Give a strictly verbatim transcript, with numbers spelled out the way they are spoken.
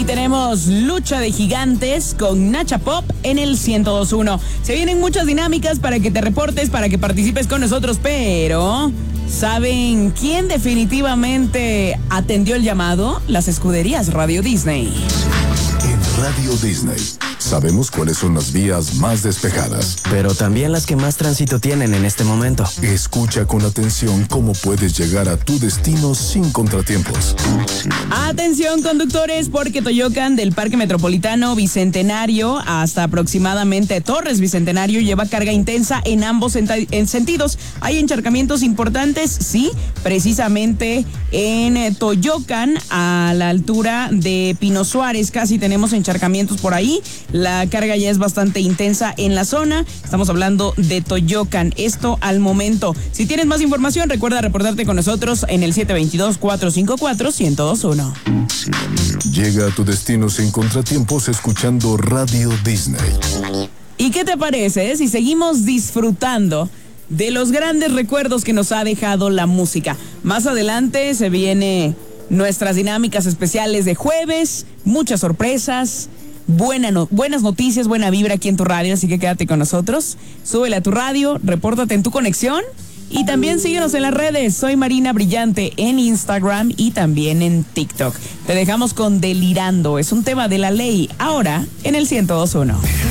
tenemos Lucha de Gigantes con Nacha Pop en el ciento dos punto uno. Se vienen muchas dinámicas para que te reportes, para que participes con nosotros, pero ¿saben quién definitivamente atendió el llamado? Las escuderías Radio Disney. En Radio Disney sabemos cuáles son las vías más despejadas, pero también las que más tránsito tienen en este momento. Escucha con atención cómo puedes llegar a tu destino sin contratiempos. Atención, conductores, porque Toyocan del Parque Metropolitano Bicentenario hasta aproximadamente Torres Bicentenario lleva carga intensa en ambos ent- en sentidos. Hay encharcamientos importantes, sí, precisamente en Toyocan a la altura de Pino Suárez. Casi tenemos encharcamientos por ahí. La carga ya es bastante intensa en la zona. Estamos hablando de Toyocan. Esto al momento. Si tienes más información, recuerda reportarte con nosotros en el siete dos dos, cuatro cinco cuatro, uno cero dos uno. Llega a tu destino sin contratiempos escuchando Radio Disney. ¿Y qué te parece si seguimos disfrutando de los grandes recuerdos que nos ha dejado la música? Más adelante se viene nuestras dinámicas especiales de jueves, muchas sorpresas, buena no, buenas noticias, buena vibra aquí en tu radio, así que quédate con nosotros. Súbele a tu radio, repórtate en tu conexión y también síguenos en las redes. Soy Marina Brillante en Instagram y también en TikTok. Te dejamos con Delirando, es un tema de La Ley, ahora en el ciento dos punto uno.